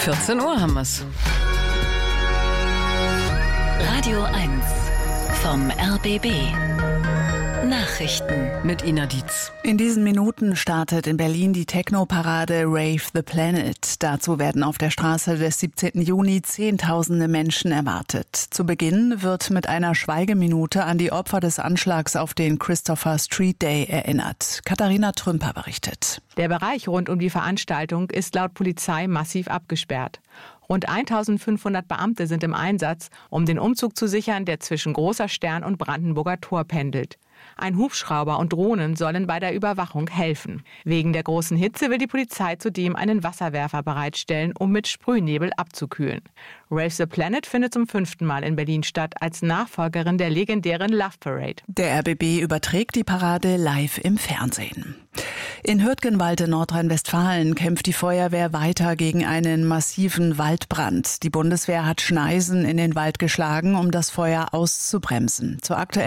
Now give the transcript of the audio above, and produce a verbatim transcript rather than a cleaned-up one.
vierzehn Uhr haben wir's. Radio eins vom R B B. Nachrichten mit Ina Dietz. In diesen Minuten startet in Berlin die Techno-Parade Rave the Planet. Dazu werden auf der Straße des siebzehnten Juni Zehntausende Menschen erwartet. Zu Beginn wird mit einer Schweigeminute an die Opfer des Anschlags auf den Christopher Street Day erinnert. Katharina Trümper berichtet. Der Bereich rund um die Veranstaltung ist laut Polizei massiv abgesperrt. Rund eintausendfünfhundert Beamte sind im Einsatz, um den Umzug zu sichern, der zwischen Großer Stern und Brandenburger Tor pendelt. Ein Hubschrauber und Drohnen sollen bei der Überwachung helfen. Wegen der großen Hitze will die Polizei zudem einen Wasserwerfer bereitstellen, um mit Sprühnebel abzukühlen. Rave the Planet findet zum fünften Mal in Berlin statt, als Nachfolgerin der legendären Love Parade. Der R B B überträgt die Parade live im Fernsehen. In Hürtgenwald in Nordrhein-Westfalen kämpft die Feuerwehr weiter gegen einen massiven Waldbrand. Die Bundeswehr hat Schneisen in den Wald geschlagen, um das Feuer auszubremsen. Zur aktuellen